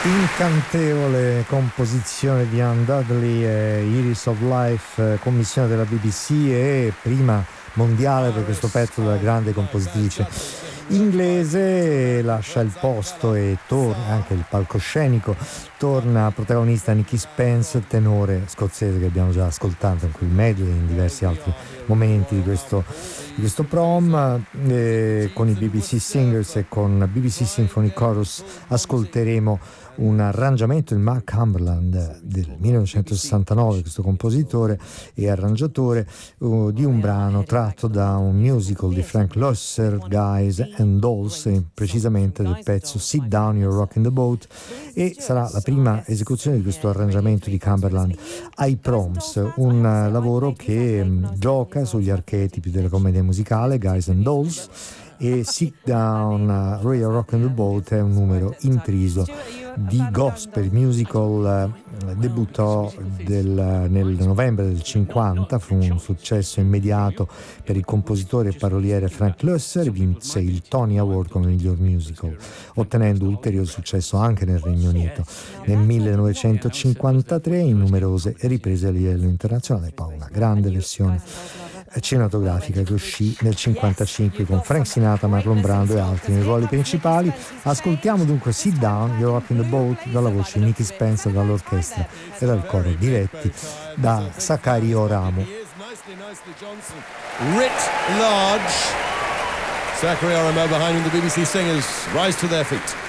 Incantevole composizione di Anne Dudley, Iris of Life, commissione della BBC e prima mondiale per questo pezzo della grande compositrice inglese. Lascia il posto e torna anche il palcoscenico, torna protagonista Nicky Spence, tenore scozzese che abbiamo già ascoltato in quel medley in diversi altri momenti di questo prom. Con i BBC Singers e con BBC Symphony Chorus ascolteremo un arrangiamento di Mark Cumberland del 1969, questo compositore e arrangiatore, di un brano tratto da un musical di Frank Loesser, Guys and Dolls, precisamente del pezzo Sit Down, You're Rocking the Boat, e sarà la prima esecuzione di questo arrangiamento di Cumberland ai Proms, un lavoro che gioca sugli archetipi della commedia musicale, Guys and Dolls, e Sit Down, You're Rocking the Boat è un numero intriso di gospel. Musical debuttò nel novembre del 50, fu un successo immediato per il compositore e paroliere Frank Loesser, vinse il Tony Award come miglior musical, ottenendo ulteriore successo anche nel Regno Unito nel 1953 in numerose riprese a livello internazionale. Poi una grande versione cinematografica che uscì nel 1955 con Frank Sinatra, Marlon Brando e altri nei ruoli principali. Ascoltiamo dunque Sit Down, You're Rocking the Boat, dalla voce di Nicky Spence, dall'orchestra e dal coro diretti da Sakari Oramo. Writ large. Sakari Oramo behind him, the BBC singers rise to their feet.